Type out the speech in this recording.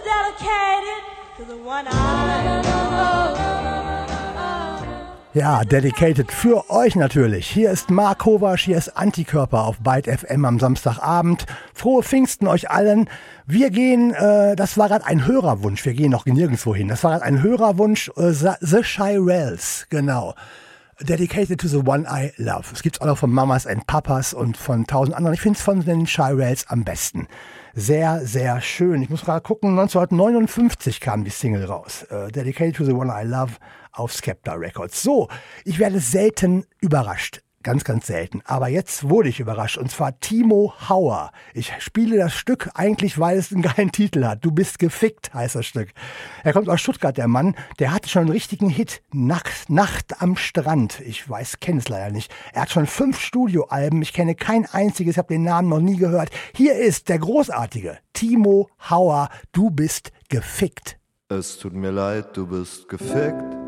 dedicated to the one I love. Ja, dedicated für euch natürlich. Hier ist Mark Kovasch, hier ist Antikörper auf Byte FM am Samstagabend. Frohe Pfingsten euch allen. Wir gehen, das war gerade ein Hörerwunsch, wir gehen noch nirgendwo hin. Das war gerade ein Hörerwunsch, The Shirelles, genau. Dedicated to the one I love. Es gibt's auch noch von Mamas and Papas und von 1000 anderen. Ich finde es von den Shirelles am besten. Sehr, sehr schön. Ich muss gerade gucken, 1959 kam die Single raus. Dedicated to the one I love auf Skepta Records. So, ich werde selten überrascht. Ganz, ganz selten. Aber jetzt wurde ich überrascht. Und zwar Timo Hauer. Ich spiele das Stück eigentlich, weil es einen geilen Titel hat. Du bist gefickt, heißt das Stück. Er kommt aus Stuttgart, der Mann. Der hatte schon einen richtigen Hit. Nacht am Strand. Ich weiß, kenne es leider nicht. Er hat schon 5 Studioalben. Ich kenne kein einziges. Ich habe den Namen noch nie gehört. Hier ist der großartige Timo Hauer. Du bist gefickt. Es tut mir leid, du bist gefickt.